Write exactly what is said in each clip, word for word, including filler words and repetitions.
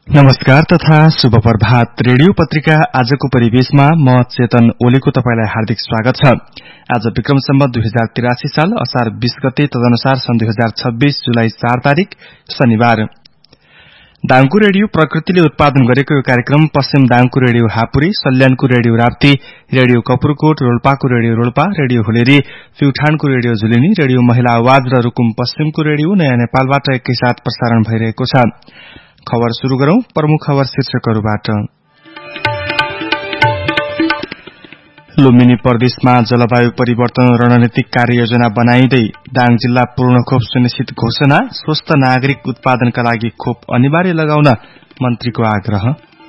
नमस्कार तथा शुभ प्रभात। रेडियो पत्रिका आजको परिवेशमा म चेतन ओलीको तपाईलाई हार्दिक स्वागत छ। आज विक्रम सम्वत दुई हजार तिरासी साल असार बीस गते तदनुसार सन् दुई हजार छब्बीस जुलाई चार तारिक शनिबार। दाङको रेडियो प्रकृतिले उत्पादन गरेको यो कार्यक्रम पश्चिम दाङको radio हापुरी, सल्यानको radio Rapti, radio Kapurkot, रोल्पाको radio Rolpa, radio हुलेरी, प्युठानको रेडियो झुलिनी, रेडियो महिला आवाज र रुकुम पश्चिमको रेडियो नयाँ नेपालबाट एकैसाथ प्रसारण भइरहेको छ। खबर शुरू गरौं। प्रमुख खबर शीर्षकहरूबाट। लुम्बिनी प्रदेशमा जलवायु परिवर्तन रणनीतिक कार्ययोजना बनाइँदै दाङ जिल्ला पूर्ण खोप सुनिश्चित घोषणा। स्वस्थ नागरिक उत्पादनका लागि खोप अनिवार्य लगाउन मन्त्रीको आग्रह।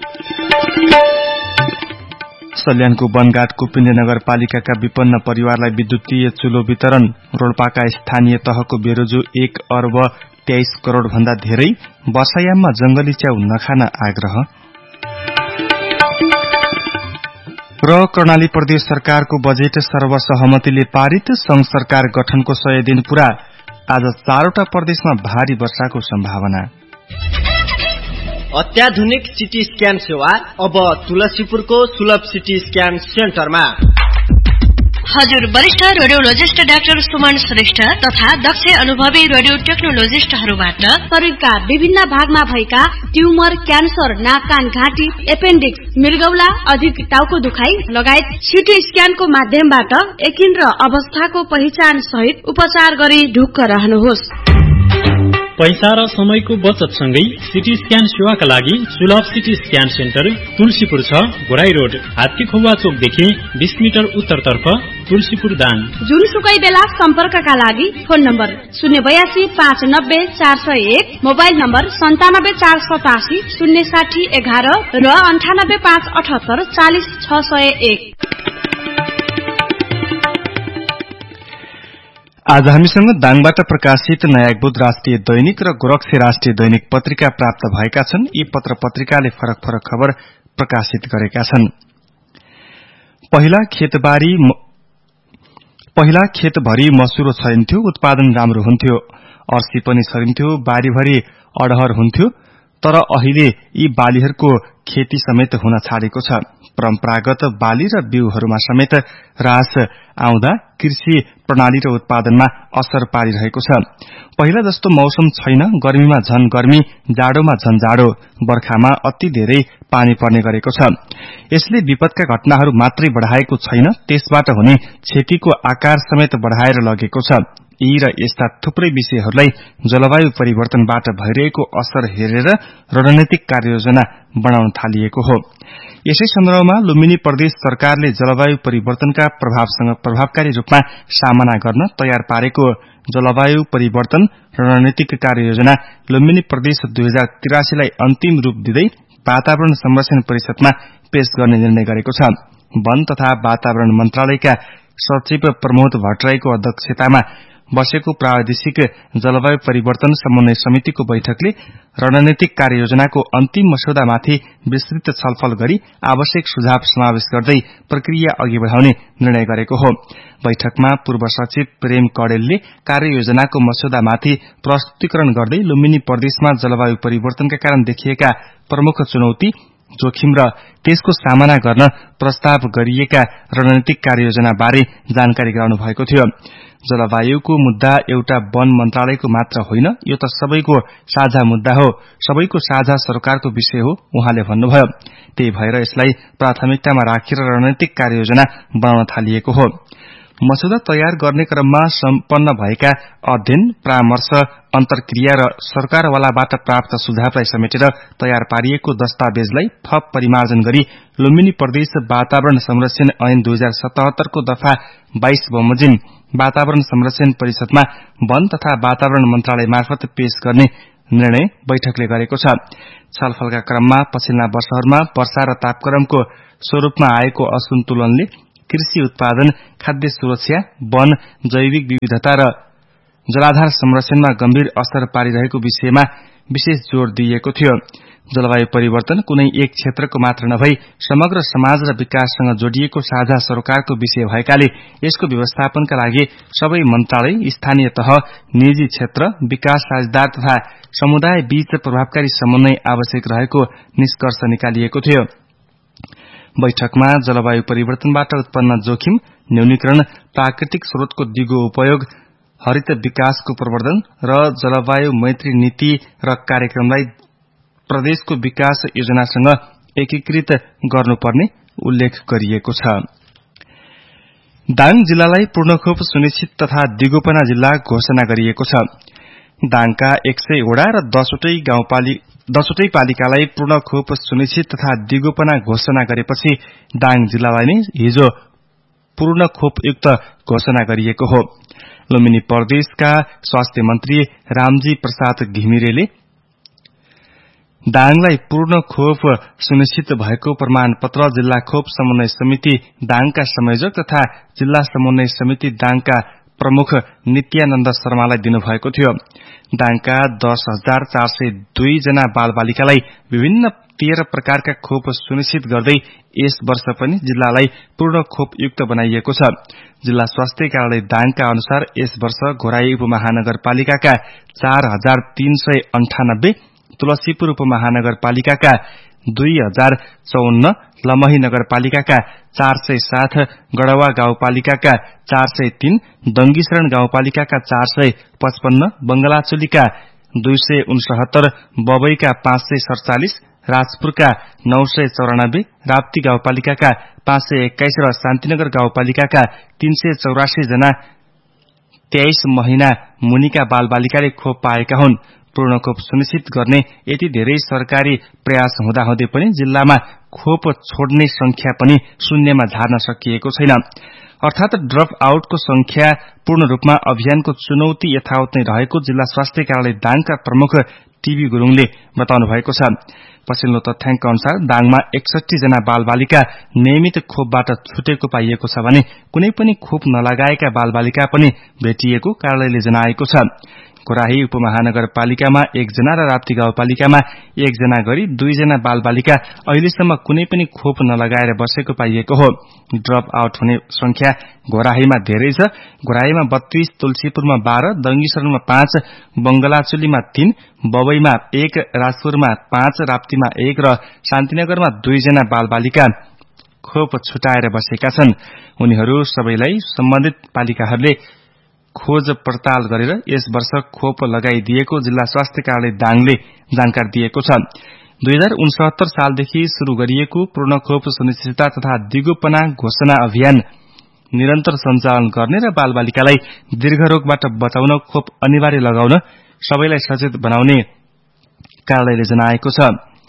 सल्यानको बनगाट कुपिन्द नगरपालिकाका विपन्न परिवारलाई विद्युतीय चुलो वितरण। रोल्पाका स्थानीय तहको बेरोजु एक अर्ब तेइस करोड़ भन्दा धेरै। वर्षायाममा जंगली च्याउ नखान आग्रह। र कर्णाली प्रदेश सरकारको बजेट सर्वसहमतिले पारित। संघ सरकार गठनको सय दिन पूरा। आज चारवटा प्रदेशमा भारी वर्षाको सम्भावना। अत्याधुनिक सिटी स्क्यान सेवा अब तुलसीपुरको सुलभ सिटी स्क्यान सेन्टरमा। हजुर वरिष्ठ रेडियोलोजिस्ट डाक्टर सुमन श्रेष्ठ तथा दक्ष अनुभवी रेडियो टेक्नोलोजिस्टहरूबाट शरीरका विभिन्न भागमा भएका ट्युमर, क्यान्सर, नाक कान घाँटी, एपेन्डिक्स, मृगौला, अधिक टाउको दुखाइ लगायत सिटी स्क्यानको माध्यमबाट यकिन र अवस्थाको पहिचान सहित उपचार गरी ढुक्क रहनुहोस्। पैसा र समयको बचत सँगै सिटी स्क्यान सेवाका लागि सुलभ सिटी स्क्यान सेन्टर तुलसीपुर छ, घोराई रोड, हात्ती खुवा चोकदेखि बीस मिटर उत्तरतर्फ, तुलसीपुर दाङ। जुनसुकै बेला सम्पर्कका लागि फोन नम्बर शून्य बयासी पाँच नब्बे चार सय एक, मोबाइल नम्बर सन्तानब्बे चार सतासी शून्य साठी एघार र अन्ठानब्बे पाँच अठहत्तर चालिस छ सय एक। आज हामीसँग दाङबाट प्रकाशित नयाँ बुध राष्ट्रिय दैनिक र गोरक्षे राष्ट्रिय दैनिक पत्रिका प्राप्त भएका छन्। यी पत्र पत्रिकाले फरक फरक खबर प्रकाशित गरेका छन्। पहिला खेतबारी पहिला खेतभरि मसुरो छरिन्थ्यो, उत्पादन राम्रो हुन्थ्यो, अर्सी पनि छरिन्थ्यो, बारीभरि अडहर हुन्थ्यो। तर अहिले यी बालीहरूको खेती समेत हुन छाडेको छ। परम्परागत बाली र बिउहरूमा समेत ह्रास आउँदा कृषि प्रणाली र उत्पादनमा असर पारिरहेको छ। पहिला जस्तो मौसम छैन। गर्मीमा झन गर्मी, जाडोमा झन जाडो, बर्खामा अति धेरै पानी पर्ने गरेको छ। यसले विपदका घटनाहरू मात्रै बढ़ाएको छैन, त्यसबाट हुने क्षतिको आकार समेत बढ़ाएर लगेको छ। यी र यस्ता थुप्रै विषयहरूलाई जलवायु परिवर्तनबाट भइरहेको असर हेरेर रणनीतिक कार्ययोजना बनाउन थालिएको हो। यसै सन्दर्भमा लुम्बिनी प्रदेश सरकारले जलवायु परिवर्तनका प्रभावसँग प्रभावकारी रूपमा सामना गर्न तयार पारेको जलवायु परिवर्तन रणनीतिक कार्ययोजना लुम्बिनी प्रदेश दुई हजार तिरासीलाई अन्तिम रूप दिँदै वातावरण संरक्षण परिषदमा पेश गर्ने निर्णय गरेको छ। वन तथा वातावरण मन्त्रालयका सचिव प्रमोद भट्टराईको अध्यक्षतामा बसेको प्रादेशिक जलवायु परिवर्तन समन्वय समितिको बैठकले रणनीतिक कार्ययोजनाको अन्तिम मस्यौदामाथि विस्तृत छलफल गरी आवश्यक सुझाव समावेश गर्दै प्रक्रिया अघि बढ़ाउने निर्णय गरेको हो। बैठकमा पूर्व सचिव प्रेम कडेलले कार्ययोजनाको मस्यौदामाथि प्रस्तुतिकरण गर्दै लुम्बिनी प्रदेशमा जलवायु परिवर्तनका कारण देखिएका प्रमुख चुनौती, जोखिम र त्यसको सामना गर्न प्रस्ताव गरिएका रणनीतिक कार्ययोजना बारे जानकारी गराउनु भएको थियो। जलवायुको मुद्दा एउटा वन मन्त्रालयको मात्र होइन, यो त सबैको साझा मुद्दा हो, सबैको साझा सरकारको विषय हो उहाँले भन्नुभयो। त्यही भएर यसलाई प्राथमिकतामा राखेर रणनीतिक कार्ययोजना बनाउन थालिएको हो। मसौदा तयार गर्ने क्रममा सम्पन्न भएका अध्ययन, परामर्श, अन्तर्क्रिया र सरकारवालाबाट प्राप्त सुझावलाई समेटेर तयार पारिएको दस्तावेजलाई थप परिमार्जन गरी लुम्बिनी प्रदेश वातावरण संरक्षण ऐन दुई हजार सतहत्तरको दफा बाइस बमोजिम वातावरण संरक्षण परिषदमा वन तथा वातावरण मन्त्रालय मार्फत पेश गर्ने निर्णय बैठकले गरेको छ। छलफलका क्रममा पछिल्ला वर्षहरूमा वर्षा र तापक्रमको स्वरूपमा आएको असन्तुलनले कृषि उत्पादन, खाद्य सुरक्षा, वन, जैविक विविधता र जलाधार संरक्षणमा गम्भीर असर पारिरहेको विषयमा विशेष जोड़ दिइएको थियो। जलवायु परिवर्तन कुनै एक क्षेत्रको मात्र नभई समग्र समाज र विकाससँग जोडिएको साझा सरोकारको विषय भएकाले यसको व्यवस्थापनका लागि सबै मन्त्रालय, स्थानीय तह, निजी क्षेत्र, विकास साझेदार तथा समुदाय बीच प्रभावकारी समन्वय आवश्यक रहेको निष्कर्ष निकालिएको थियो। बैठकमा जलवायु परिवर्तनबाट उत्पन्न जोखिम न्यूनीकरण, प्राकृतिक स्रोतको दिगो उपयोग, हरित विकासको प्रवर्धन र जलवायु मैत्री नीति र कार्यक्रमलाई प्रदेशको विकास योजनासँग एकीकृत गर्नुपर्ने उल्लेख गरिएको छ। दाङ जिल्लालाई पूर्णखोप सुनिश्चित तथा दिगोपना जिल्ला घोषणा गरिएको छ। दाङका एक सय वडा र दसवटै गाउँपालिका दसवटै पालिकालाई पूर्ण खोप सुनिश्चित तथा दिगोपना घोषणा गरेपछि दाङ जिल्लालाई नै हिजो पूर्ण खोपयुक्त घोषणा गरिएको हो। लुम्बिनी प्रदेशका स्वास्थ्य मन्त्री रामजी प्रसाद घिमिरेले दाङलाई पूर्ण खोप सुनिश्चित भएको प्रमाणपत्र जिल्ला खोप समन्वय समिति दाङका संयोजक तथा जिल्ला समन्वय समिति दाङका प्रमुख नित्यानन्द शर्मालाई दिनुभएको थियो। दाङका दस हजार चार सय दुई जना बाल बालिकालाई विभिन्न तेह्र प्रकारका खोप सुनिश्चित गर्दै यस वर्ष पनि जिल्लालाई पूर्ण खोपयुक्त बनाइएको छ। जिल्ला स्वास्थ्य कार्यालय दाङका अनुसार यस वर्ष घोराई उपमहानगरपालिकाका चार हजार तीन सय अन्ठानब्बे, तुलसीपुर उपमहानगरपालिकाका दुई हजार चौन्न, लमही नगरपालिकाका चार सय सात, गढ़वा गाउँपालिकाका चार सय तीन, दंगीशरण गाउँपालिकाका चार सय पचपन्न, बंगलाचुलीका दुई सय उनसत्तर, बबईका पाँच सय सड़चालिस, राजपुरका नौ सय चौरानब्बे, राप्ती गाउँपालिकाका पाँच सय एक्काइस र शान्तिनगर गाउँपालिकाका तीन सय चौरासी जना तेइस महिना मुनिका बाल बालिकाले खोप पाएका हुन्। पूर्ण खोप सुनिश्चित गर्ने यति धेरै सरकारी प्रयास हुँदाहुँदै पनि जिल्लामा खोप छोड्ने संख्या पनि शून्यमा झार्न सकिएको छैन। अर्थात ड्रप आउटको संख्या पूर्ण रूपमा अभियानको चुनौती यथावत नै रहेको जिल्ला स्वास्थ्य कार्यालय दाङका प्रमुख टीबी गुरूङले बताउनु भएको छ। पछिल्लो तथ्याङ्क अनुसार दाङमा एकसठी जना बाल बालिका नियमित खोपबाट छुटेको पाइएको छ भने कुनै पनि खोप नलगाएका बाल बालिका पनि भेटिएको कार्यालयले जनाएको छ। घोराही उपमहानगरपालिकामा एकजना र राप्ती गाउँपालिकामा एकजना गरी दुईजना बाल बालिका अहिलेसम्म कुनै पनि खोप नलगाएर बसेको पाइएको हो। ड्रप आउट हुने संख्या घोराहीमा धेरै छ। घोराहीमा बत्तीस, तुलसीपुरमा बाह्र, दंगीशरणमा पाँच, बंगलाचुलीमा तीन, बबईमा एक, राजपुरमा पाँच, राप्तीमा एक र शान्तिनगरमा दुईजना बाल बालिका खोप छुटाएर बसेका छन्। उनीहरू सबैलाई सम्बन्धित पालिकाहरूले खोज पड़ताल गरेर यस वर्ष खोप लगाइदिएको जिल्ला स्वास्थ्य कार्यालय दाङले जानकारी दिएको छ। दुई हजार उनसत्तर सालदेखि शुरू गरिएको पूर्ण खोप सुनिश्चितता तथा दिगोपना घोषणा अभियान निरन्तर सञ्चालन गर्ने र बाल बालिकालाई दीर्घ रोगबाट बचाउन खोप अनिवार्य लगाउन सबैलाई सचेत बनाउने कार्यालयले जनाएको छ।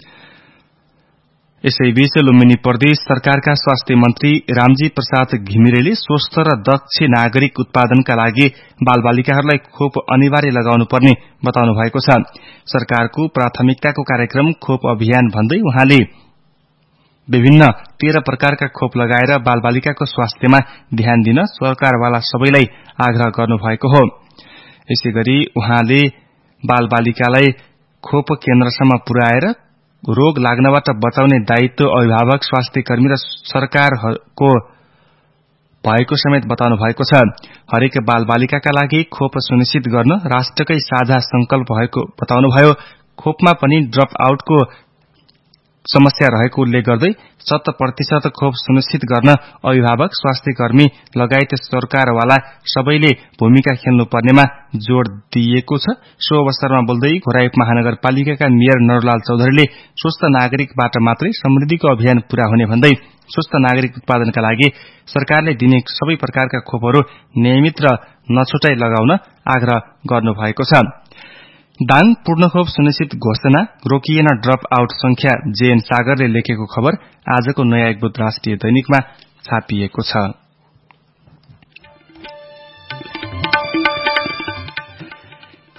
यसैबीच लुम्बिनी प्रदेश सरकारका स्वास्थ्य मन्त्री रामजी प्रसाद घिमिरेले स्वस्थ र दक्ष नागरिक उत्पादनका लागि बालबालिकाहरूलाई खोप अनिवार्य लगाउनु पर्ने बताउनु भएको छ। सरकारको प्राथमिकताको कार्यक्रम खोप अभियान भन्दै उहाँले विभिन्न तेह्र प्रकारका खोप लगाएर बालबालिकाको स्वास्थ्यमा ध्यान दिन सरकारवाला सबैलाई आग्रह गर्नुभएको हो। यसैगरी उहाँले बालबालिकालाई खोप केन्द्रसम्म पुर्याएर रोग लाग्नबाट बचाउने दायित्व अभिभावक, स्वास्थ्य कर्मी र सरकारको भएको समेत बताउनु भएको छ। हरेक बाल बालिकाका लागि खोप सुनिश्चित गर्न राष्ट्रकै साझा संकल्प भएको बताउनुभयो। खोपमा पनि ड्रप आउटको समस्या रहेको उल्लेख गर्दै शत प्रतिशत खोप सुनिश्चित गर्न अभिभावक, स्वास्थ्य कर्मी लगायत सरकारवाला सबैले भूमिका खेल्नुपर्नेमा जोड़ दिएको छ। सो अवसरमा बोल्दै घोराई महानगरपालिकाका मेयर नरलाल चौधरीले स्वस्थ नागरिकबाट मात्रै समृद्धिको अभियान पूरा हुने भन्दै स्वस्थ नागरिक उत्पादनका लागि सरकारले दिने सबै प्रकारका खोपहरू नियमित र नछुटाई लगाउन आग्रह गर्नुभएको छ। दाङ पूर्ण खोप सुनिश्चित घोषणा, रोकिएन ड्रप आउट संख्या जेएन सागरले लेखेको खबर आजको नयाँ एकबुध राष्ट्रिय दैनिकमा छापिएको छ।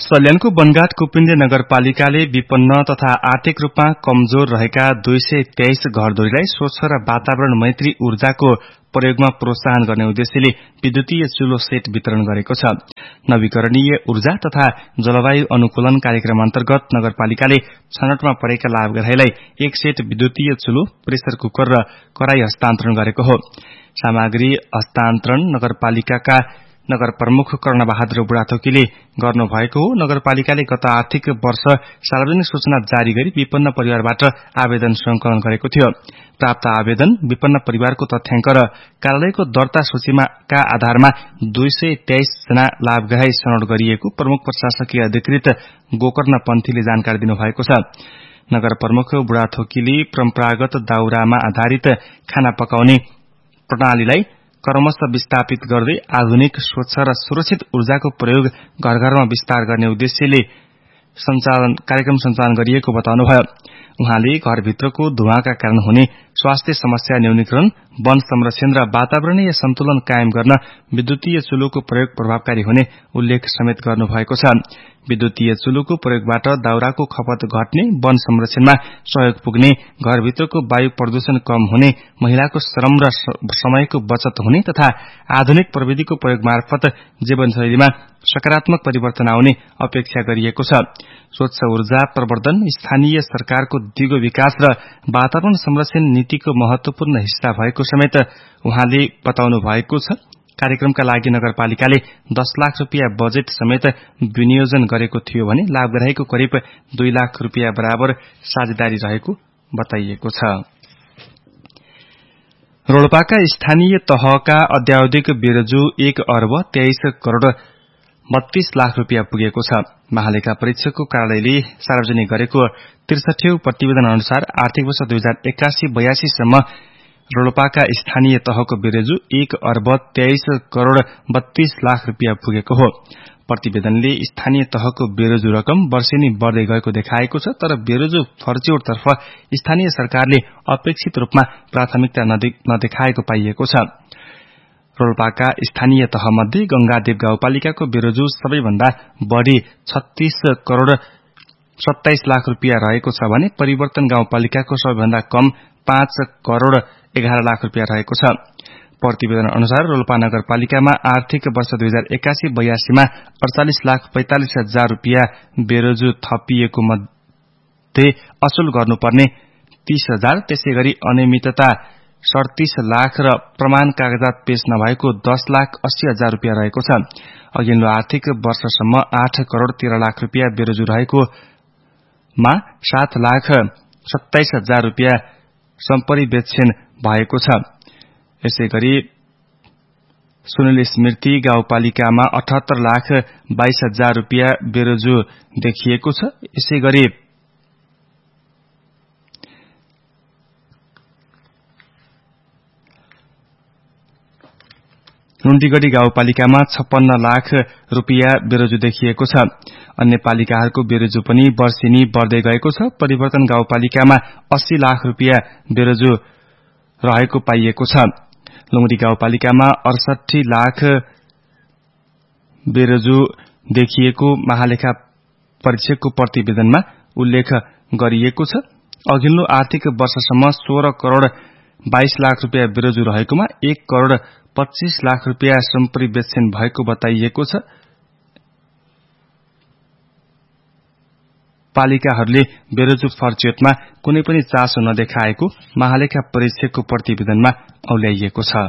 सल्यानको बनगाट कुपिन्डे नगरपालिकाले विपन्न तथा आर्थिक रूपमा कमजोर रहेका दुई सय तेइस घरधुरीलाई स्वच्छ र वातावरण मैत्री ऊर्जाको प्रयोगमा प्रोत्साहन गर्ने उद्देश्यले विद्युतीय चुलो सेट वितरण गरेको छ। नवीकरणीय ऊर्जा तथा जलवायु अनुकूलन कार्यक्रम अन्तर्गत नगरपालिकाले छनौटमा परेका लाभग्राहीलाई एक सेट विद्युतीय चुलो, प्रेसर कुकर र कराई हस्तान्तरण गरेको हो। सामग्री हस्तान्तरण नगरपालिकाका नगर प्रमुख कर्णबहादुर बुढाथोकीले गर्नुभएको हो। नगरपालिकाले गत आर्थिक वर्ष सार्वजनिक सूचना जारी गरी विपन्न परिवारबाट आवेदन संकलन गरेको थियो। प्राप्त आवेदन, विपन्न परिवारको तथ्याङ्क र कार्यालयको दर्ता सूचीका आधारमा दुई सय तेइस जना लाभग्राही छनौट गरिएको प्रमुख प्रशासकीय अधिकृत गोकर्ण पन्थीले जानकारी दिनुभएको छ। नगर प्रमुख बुढाथोकीले परम्परागत दाउरामा आधारित खाना पकाउने प्रणालीलाई क्रमशः विस्थापित गर्दै आधुनिक, स्वच्छ र सुरक्षित ऊर्जाको प्रयोग घर घरमा विस्तार गर्ने उद्देश्यले सञ्चालन कार्यक्रम सञ्चालन गरिएको बताउनुभयो। उहाँले घरभित्रको धुवाका कारण हुने स्वास्थ्य समस्या न्यूनीकरण, वन संरक्षण र वातावरणीय सन्तुलन कायम गर्न विद्युतीय चुलोको प्रयोग प्रभावकारी हुने उल्लेख समेत गर्नुभएको छ। विद्युतीय चुलोको प्रयोगबाट दाउराको खपत घट्ने, वन संरक्षणमा सहयोग पुग्ने, घरभित्रको वायु प्रदूषण कम हुने, महिलाको श्रम र समयको बचत हुने तथा आधुनिक प्रविधिको प्रयोग मार्फत जीवनशैलीमा सकारात्मक परिवर्तन आउने अपेक्षा गरिएको छ। स्वच्छ ऊर्जा प्रवर्धन स्थानीय सरकारको दिगो विकास र वातावरण संरक्षण नीतिको महत्वपूर्ण हिस्सा भएको समेत उहाँले बताउनु भएको छ। कार्यक्रमका लागि नगरपालिकाले दस लाख रुपियाँ बजेट समेत विनियोजन गरेको थियो भने लाभग्राहीको करिब दुई लाख रुपियाँ बराबर साझेदारी रहेको बताइएको छ। रोल्पाका स्थानीय तहका अध्यावधिक बिरजु एक अर्ब तेइस करोड़ बत्तीस लाख रुपियाँ पुगेको छ। महालेखा परीक्षकको कार्यालयले सार्वजनिक गरेको त्रिसठौं प्रतिवेदन अनुसार आर्थिक वर्ष दुई हजार एक्कासी बयासी सम्म रोल्पाका स्थानीय तहको बिरजु एक अर्ब तेइस करोड़ बत्तीस लाख रुपियाँ पुगेको हो। प्रतिवेदनले स्थानीय तहको बेरोजु रकम वर्षेनी बढ्दै गएको देखाएको छ, तर बेरोजु फर्च्यौरतर्फ स्थानीय सरकारले अपेक्षित रूपमा प्राथमिकता नदेखाएको पाइएको छ। रोल्पाका स्थानीय तहमध्ये गंगादेव गाउँपालिकाको बेरोजु सबैभन्दा बढ़ी छत्तीस करोड़ सत्ताइस लाख रुपियाँ रहेको छ भने परिवर्तन गाउँपालिकाको सबैभन्दा कम पाँच करोड़ एघार लाख रुपियाँ रहेको छ। प्रतिवेदन अनुसार रोल्पा नगरपालिकामा आर्थिक वर्ष दुई हजार एक्कासी बयासीमा अड़चालिस लाख पैंतालिस हजार रुपियाँ बेरोजु थपिएको मध्ये असुल गर्नुपर्ने तीस हजार, त्यसै गरी अनियमितता सड़तीस लाख र प्रमाण कागजात पेश नभएको दस लाख अस्सी हजार रुपियाँ रहेको छ। अघिल्लो आर्थिक वर्षसम्म आठ करोड़ तेह्र लाख रुपियाँ बेरोजु रहेको मा सात लाख सत्ताइस हजार रुपियाँ सम्परिवेक्षण भएको छ। यसै गरी सुनिल स्मृति गाउँपालिकामा अठहत्तर लाख बाइस हजार रुपियाँ बेरोजु देखिएको छ। यसै गरी लुण्डीगढ़ी गाउँपालिकामा छप्पन्न लाख रुपियाँ बेरोजु देखिएको छ। अन्य पालिकाहरूको बेरोजु पनि वर्षेनी बढ्दै गएको छ। परिवर्तन गाउँपालिकामा अस्सी लाख रुपियाँ बेरोजु रहेको पाइएको छ। लुङरी गाउँपालिकामा अडसठी लाख बेरोजु देखिएको महालेखा परीक्षकको प्रतिवेदनमा उल्लेख गरिएको छ। अघिल्लो आर्थिक वर्षसम्म सोह्र करोड़ बाइस लाख रुपियाँ बेरोजु रहेकोमा एक करोड़ पच्चीस लाख रुपियाँ सम्परिवेक्षण भएको बताइएको छ। पालिकाहरूले बेरोजु फर्च्यौटमा कुनै पनि चासो नदेखाएको महालेखा परीक्षकको प्रतिवेदनमा औल्याइएको छ।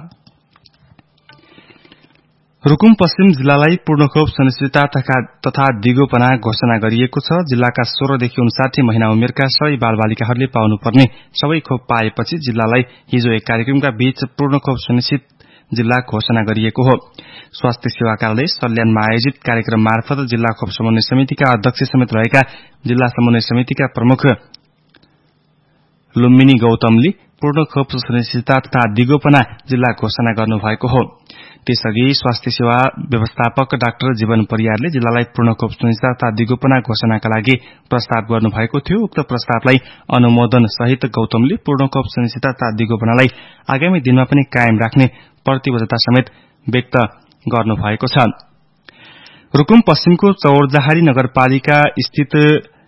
रुकुम पश्चिम जिल्लालाई पूर्ण खोप सुनिश्चितता तथा दिगोपना घोषणा गरिएको छ। जिल्लाका सोह्रदेखि उन्साठी महिना उमेरका सबै बालबालिकाहरूले पाउनुपर्ने सबै खोप पाएपछि जिल्लालाई हिजो एक कार्यक्रमका बीच पूर्ण खोप सुनिश्चित जिल्ला घोषणा गरिएको हो। स्वास्थ्य सेवा कार्यालय सल्यानमा आयोजित कार्यक्रम मार्फत जिल्ला खोप समन्वय समितिका अध्यक्ष समेत रहेका जिल्ला समन्वय समितिका प्रमुख लुम्बिनी गौतमले पूर्ण खोप सुनिश्चितता तथा दिगोपना जिल्ला घोषणा गर्नुभएको हो। त्यसअघि स्वास्थ्य सेवा व्यवस्थापक डाक्टर जीवन परियारले जिल्लालाई पूर्ण खोप सुनिश्चितता तथा दिगोपना घोषणाका लागि प्रस्ताव गर्नुभएको थियो। उक्त प्रस्तावलाई अनुमोदन सहित गौतमले पूर्ण खोप सुनिश्चितता तथा दिगोपनालाई आगामी दिनमा पनि कायम राख्ने प्रतिबद्धता समेत व्यक्त गर्नुभएको छ। रुकुम पश्चिमको चौरजहारी नगरपालिका स्थित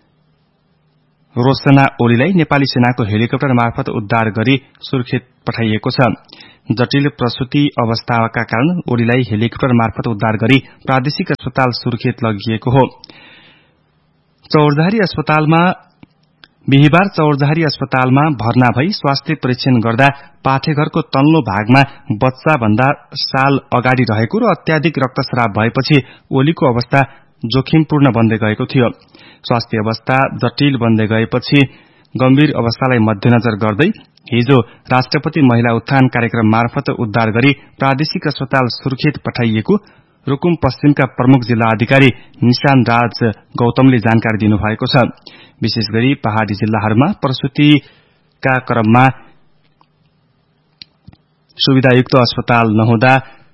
रोशना ओलीलाई नेपाली सेनाको हेलिकप्टर मार्फत उद्धार गरी सुर्खेत पठाइएको छ। जटिल प्रसूति अवस्थाका कारण ओलीलाई हेलिकप्टर मार्फत उद्धार गरी प्रादेशिक अस्पताल सुर्खेत लगिएको हो। चौरजहारी अस्पतालमा बिहिबार चौरजहारी अस्पतालमा भर्ना भई स्वास्थ्य परीक्षण गर्दा पाठेघरको तल्लो भागमा बच्चा भन्दा साल अगाडि रहेको र अत्याधिक रक्तस्राव भएपछि ओलीको अवस्था जोखिमपूर्ण बन्दै गएको थियो। स्वास्थ्य अवस्था जटिल बन्दै गएपछि गम्भीर अवस्थालाई मध्यनजर गर्दै हिजो राष्ट्रपति महिला उत्थान कार्यक्रम मार्फत उद्धार गरी प्रादेशिक अस्पताल सुर्खेत पठाइएको रुकुम पश्चिमका प्रमुख जिल्ला अधिकारी निशान राज गौतमले जानकारी दिनुभएको छ। विशेष गरी पहाड़ी जिल्लाहरूमा प्रसूतिका क्रममा सुविधायुक्त अस्पताल नहुँदा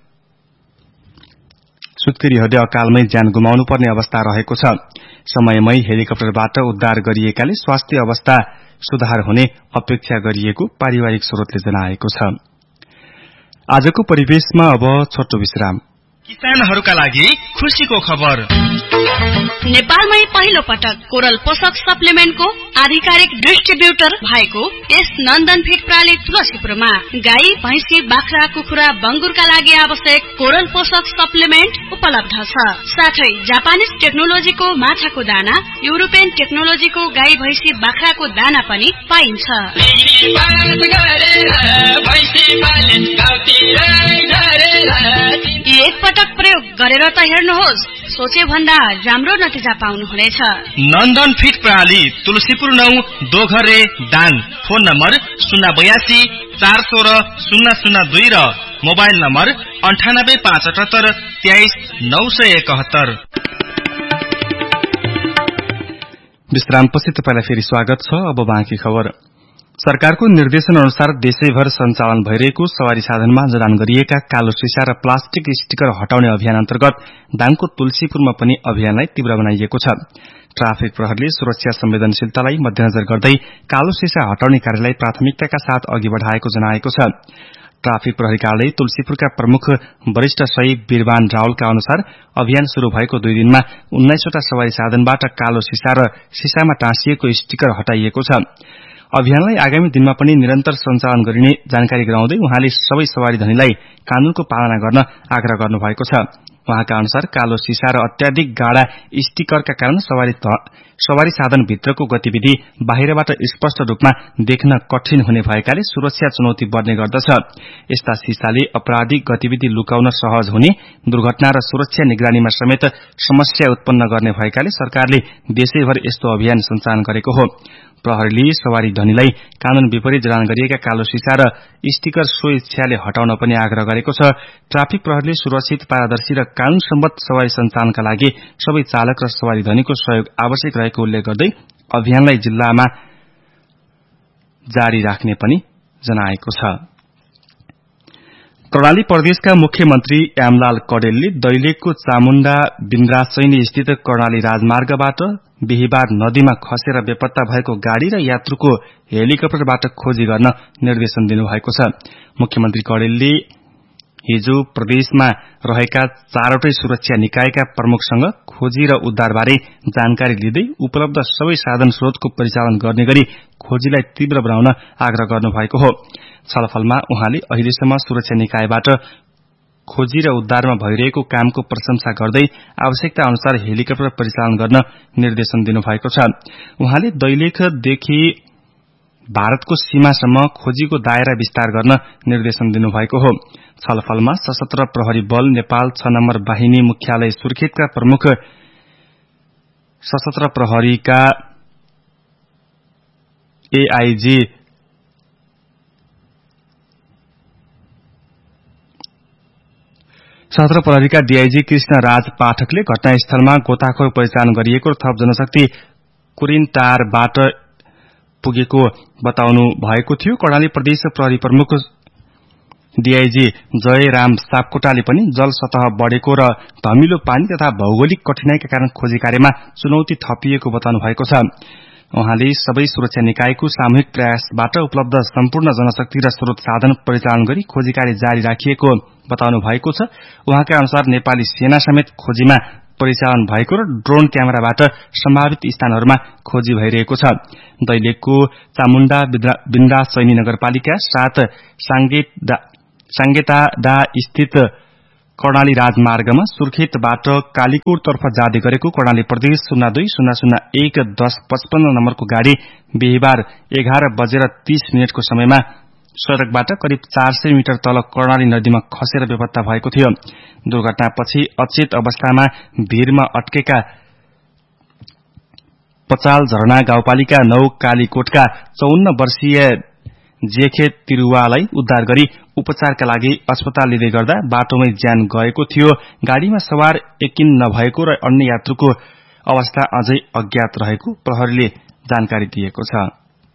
सुत्केरीहरूले अकालमै ज्यान गुमाउनु पर्ने अवस्था रहेको छ। समयमै हेलिकप्टरबाट उद्धार गरिएकाले स्वास्थ्य अवस्था सुधार हुने अपेक्षा गरिएको पारिवारिक स्रोतले जनाएको छ। आजको परिवेशमा अब छोटो विश्राम। किसानहरूका लागि खुशीको खबर। नेपालमै पहिलो पटक कोरल पोषक सप्लिमेन्टको आधिकारिक डिस्ट्रिब्युटर भएको यस नन्दन फिड प्रणाली तुलसीपुरमा गाई, भैंसी, बाख्रा, कुखुरा, बंगुरका लागि आवश्यक कोरल पोषक सप्लिमेन्ट उपलब्ध छ। साथै जापानिज टेक्नोलोजीको माछाको दाना, युरोपियन टेक्नोलोजीको गाई, भैंसी, बाख्राको दाना पनि पाइन्छ। एक पटक प्रयोग गरेर त हेर्नुहोस्, सोचे भन्दा राम्रो नतिजा पाउनुहुनेछ। नन्दन फिड प्रणाली तुलसीपुर नौ दोघरे दाङ। फोन नम्बर शून्य बयासी चार सोह्र शून्य शून्य दुई र मोबाइल नम्बर अन्ठानब्बे पाँच अठहत्तर तेइस नौ सय एकहत्तर। विश्रामपछि तपाईलाई फेरि स्वागत छ। अब बाँकी खबर। सरकारको निर्देशन अनुसार देशैभर सञ्चालन भइरहेको सवारी साधनमा जडान गरिएका कालो सिसा र प्लास्टिक स्टिकर हटाउने अभियान अन्तर्गत दाङको तुलसीपुरमा पनि अभियानलाई तीव्र बनाइएको छ। ट्राफिक प्रहरीले सुरक्षा संवेदनशीलतालाई मध्यनजर गर्दै कालो सिसा हटाउने कार्यलाई प्राथमिकताका साथ अघि बढ़ाएको जनाएको छ। ट्राफिक प्रहरी कार्यालय तुलसीपुरका प्रमुख वरिष्ठ सही वीरबान रावलका अनुसार अभियान शुरू भएको दुई दिनमा उन्नाइसवटा सवारी साधनबाट कालो सिसा र सिसामा टाँसिएको स्टिकर हटाइएको छ। अभियानलाई आगामी दिनमा पनि निरन्तर सञ्चालन गरिने जानकारी गराउँदै उहाँले सबै सवारी धनीलाई कानूनको पालना गर्न आग्रह गर्नुभएको छ। उहाँका अनुसार कालो सिसा र अत्याधिक गाढ़ा स्टिकरका कारण सवारी सवारी साधन भित्रको गतिविधि बाहिरबाट स्पष्ट रूपमा देख्न कठिन हुने भएकाले सुरक्षा चुनौती बढ्ने गर्दछ। यस्ता सिसाले आपराधिक गतिविधि लुकाउन सहज हुने, दुर्घटना र सुरक्षा निगरानीमा समेत समस्या उत्पन्न गर्ने भएकाले सरकारले देशैभर यस्तो अभियान सञ्चालन गरेको हो। प्रहरीले सवारी धनीलाई कानून विपरीत जडान गरिएका कालो सिसा र स्टिकर सो इच्छाले हटाउन पनि आग्रह गरेको छ। ट्राफिक प्रहरीले सुरक्षित, पारदर्शी र कानून सम्बद्ध सवारी सञ्चालनका लागि सबै चालक र सवारी धनीको सहयोग आवश्यक रहेको उल्लेख गर्दै अभियानलाई जिल्लामा जारी राख्ने पनि जनाएको छ। कर्णाली प्रदेशका मुख्यमन्त्री यामलाल कडेलले दैलेखको चामुण्डा बिन्द्राचैनी स्थित कर्णाली राजमार्गबाट बिहिबार नदीमा खसेर बेपत्ता भएको गाड़ी र यात्रुको हेलिकप्टरबाट खोजी गर्न निर्देशन दिनुभएको छ। मुख्यमन्त्री कडेलले हिजो प्रदेशमा रहेका चारवटै सुरक्षा निकायका प्रमुखसँग खोजी र उद्धारबारे जानकारी लिँदै उपलब्ध सबै साधन स्रोतको परिचालन गर्ने गरी खोजीलाई तीव्र बनाउन आग्रह गर्नुभएको हो। छलफलमा उहाँले अहिलेसम्म सुरक्षा निकायबाट खोजी र उद्धारमा भइरहेको कामको प्रशंसा गर्दै आवश्यकता अनुसार हेलिकप्टर परिचालन गर्न निर्देशन दिनुभएको छ। उहाँले दैलेखदेखि भारतको सीमासम्म खोजीको दायरा विस्तार गर्न निर्देशन दिनुभएको हो। छलफलमा सशस्त्र प्रहरी बल नेपाल छ नम्बर बाहिनी मुख्यालय सुर्खेतका प्रमुख सशस्त्र प्रहरीका एआईजी सशस्त्र प्रहरीका डीआईजी कृष्ण राज पाठकले घटनास्थलमा गोताखोर परिचालन गरिएको र थप जनशक्ति कुरिनटारबाट पुगेको बताउनु भएको थियो। कर्णाली प्रदेश प्रहरी प्रमुख डीआईजी जयराम सापकोटाले पनि जल सतह बढ़ेको र धमिलो पानी तथा भौगोलिक कठिनाईका कारण खोजी कार्यमा चुनौती थपिएको बताउनु भएको छ। उहाँले सबै सुरक्षा निकायको सामूहिक प्रयासबाट उपलब्ध सम्पूर्ण जनशक्ति र स्रोत साधन परिचालन गरी खोजी कार्य जारी राखिएको बताउनु भएको छ। उहाँका अनुसार नेपाली सेना समेत खोजीमा परिचालन भएको र ड्रोन क्यामेराबाट सम्भावित स्थानहरूमा खोजी भइरहेको छ। दैलेखको चामुण्डा बिन्दासैनी नगरपालिका सात साङ्गेताडा स्थित कर्णाली राजमार्गमा सुर्खेतबाट कालीकोटतर्फ जाँदै गरेको कर्णाली प्रदेश शून्य दुई शून्य शून्य एक दस पचपन्न नम्बरको गाड़ी बिहिबार एघार बजेर तीस मिनटको समयमा सड़कबाट करिब चार सय मिटर तल कर्णाली नदीमा खसेर बेपत्ता भएको थियो। दुर्घटनापछि अचेत अवस्थामा भीरमा अट्केका पचाल झरना गाउँपालिका नौ कालीकोटका चौन्न वर्षीय जेखे तिरुवालाई उद्धार गरी उपचारका लागि अस्पताल लिँदै गर्दा बाटोमै ज्यान गएको थियो। गाड़ीमा सवार यकिन नभएको र अन्य यात्रुको अवस्था अझै अज्ञात रहेको प्रहरीले जानकारी दिएको छ।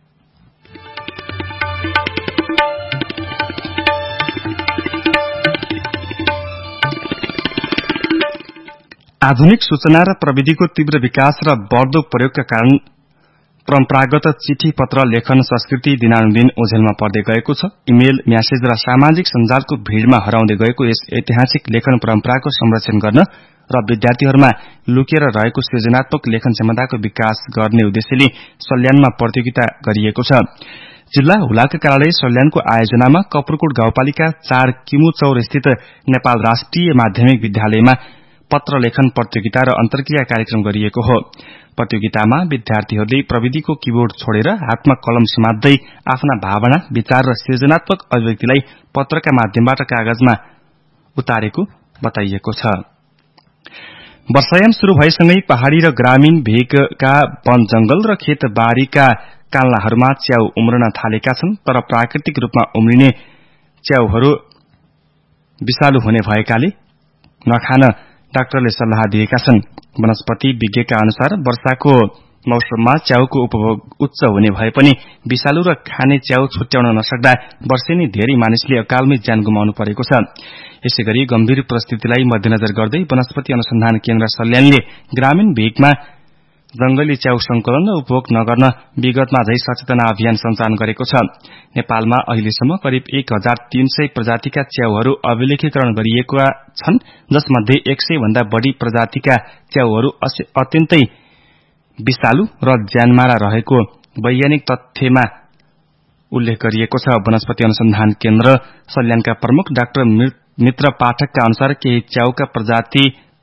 आधुनिक सूचना र प्रविधिको तीव्र विकास र बढ्दो प्रयोगका कारण परम्परागत चिठी पत्र लेखन संस्कृति दिनानुदिन ओझेलमा पर्दै गएको छ। इमेल, म्यासेज र सामाजिक सञ्जालको भीड़मा हराउँदै गएको यस ऐतिहासिक लेखन परम्पराको संरक्षण गर्न र विद्यार्थीहरूमा लुकेर रहेको सृजनात्मक लेखन क्षमताको विकास गर्ने उद्देश्यले सल्यानमा प्रतियोगिता गरिएको छ। जिल्ला हुलाका कार्यालय सल्यानको आयोजनामा कपुरकोट गाउँपालिका चार किमुचौर स्थित नेपाल राष्ट्रिय माध्यमिक विद्यालयमा पत्र लेखन प्रतियोगिता र अन्तर्क्रिया कार्यक्रम गरिएको हो। प्रतियोगितामा विद्यार्थीहरूले प्रविधिको कीबोर्ड छोडेर हातमा कलम समात्दै आफ्ना भावना, विचार र सृजनात्मक अभिव्यक्तिलाई पत्रका माध्यमबाट कागजमा उतारेको बताइएको छ। वर्षायाम शुरू भएसँगै पहाड़ी र ग्रामीण भेगका वन जंगल र खेतबारीका काल्नाहरूमा च्याउ उम्रन थालेका छन्, तर प्राकृतिक रूपमा उम्रिने च्याउहरू विषालु हुने भएकाले नखान डाक्टरले सल्लाह दिएका छन्। वनस्पति विज्ञका अनुसार वर्षाको मौसममा च्याउको उपभोग उच्च हुने भए पनि विषालु र खाने च्याउ छुट्याउन नसक्दा वर्षेनी धेरै मानिसले अकालमै ज्यान गुमाउनु परेको छ। यसैगरी गम्भीर परिस्थितिलाई मध्यनजर गर्दै वनस्पति अनुसन्धान केन्द्र सल्यानले ग्रामीण भेगमा जंगली च्याउ संकलन र उपभोग नगर्न विगतमा झै सचेतना अभियान सञ्चालन गरेको छ। नेपालमा अहिलेसम्म करिब एक हजार तीन सय प्रजातिका च्याउहरू अभिलेखीकरण गरिएका छन्, जसमध्ये एक सय भन्दा बढ़ी प्रजातिका च्याउहरू अत्यन्तै विषालु र ज्यानमारा रहेको वैज्ञानिक तथ्यमा उल्लेख गरिएको छ। वनस्पति अनुसन्धान केन्द्र सल्यानका प्रमुख डाक्टर मित्र पाठकका अनुसार केही च्याउका प्रजाति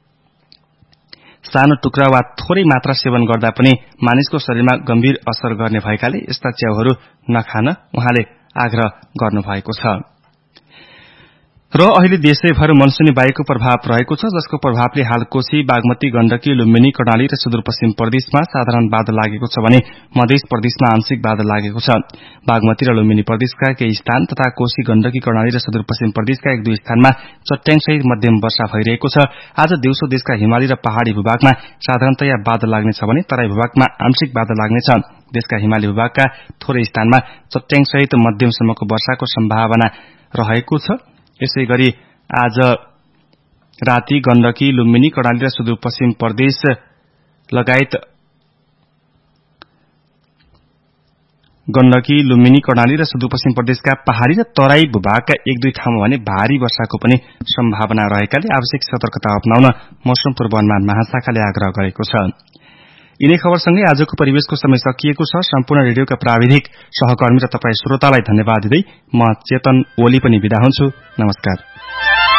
सानो टुक्रा वा थोरै मात्रा सेवन गर्दा पनि मानिसको शरीरमा गम्भीर असर गर्ने भएकाले यस्ता च्याउहरू नखान उहाँले आग्रह गर्नुभएको छ। र अहिले देशैभर मनसुनी वायुको प्रभाव रहेको छ, जसको प्रभावले हाल कोशी, बागमती, गण्डकी, लुम्बिनी, कर्णाली र सुदूरपश्चिम प्रदेशमा साधारण बादल लागेको छ भने मध्य प्रदेशमा आंशिक बादल लागेको छ। बागमती र लुम्बिनी प्रदेशका केही स्थान तथा कोशी, गण्डकी, कर्णाली र सुदूरपश्चिम प्रदेशका एक दुई स्थानमा चट्याङसहित मध्यम वर्षा भइरहेको छ। आज दिउँसो देशका हिमाली र पहाड़ी भूभागमा साधारणतया बादल लाग्नेछ भने तराई भूभागमा आंशिक बादल लाग्नेछ। देशका हिमाली भूभागका थोरै स्थानमा चट्याङसहित मध्यमसम्मको वर्षाको सम्भावना रहेको छ। यसैगरी आज राति गण्डकी, लुम्बिनी, कर्णाली र सुदूरपश्चिम प्रदेश लगायत गण्डकी, लुम्बिनी, कर्णाली र सुदूरपश्चिम प्रदेशका पहाड़ी र तराई भूभागका एक दुई ठाउँमा भने भारी वर्षाको पनि सम्भावना रहेकाले आवश्यक सतर्कता अपनाउन मौसम पूर्वानुमान महाशाखाले आग्रह गरेको छ। यिनै खबरसँगै आजको परिवेशको समय सकिएको छ। सम्पूर्ण रेडियोका प्राविधिक सहकर्मी र तपाई श्रोतालाई धन्यवाद दिँदै म चेतन ओली पनि बिदा हुन्छु। नमस्कार।